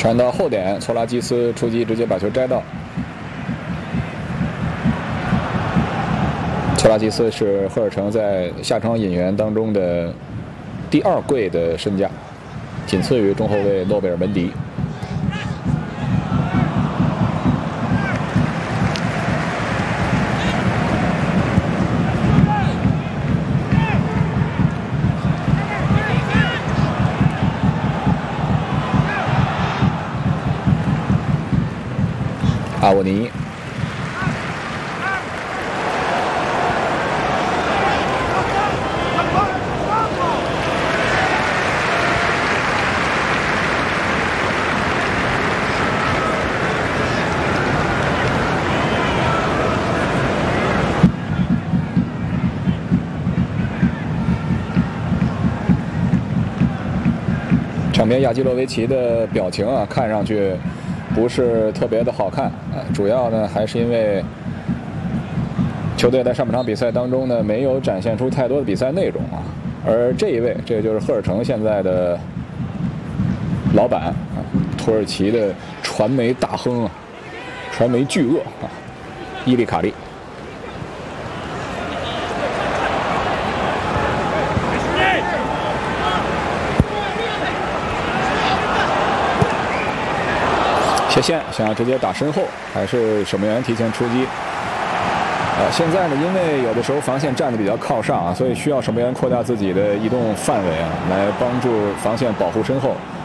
传到后点，措拉基斯出击，直接把球摘到。措拉基斯是赫尔城在下窗引援当中的第2贵的身价，仅次于中后卫诺贝尔门迪。阿沃尼。场边亚基洛维奇的表情啊，看上去不是特别的好看啊，主要呢还是因为球队在上半场比赛当中呢没有展现出太多的比赛内容啊。而这一位，这就是赫尔城现在的老板啊，土耳其的传媒大亨啊，传媒巨鳄啊，伊利卡利。切线想要直接打身后，还是守门员提前出击。现在呢，因为有的时候防线站得比较靠上啊，所以需要守门员扩大自己的移动范围啊，来帮助防线保护身后。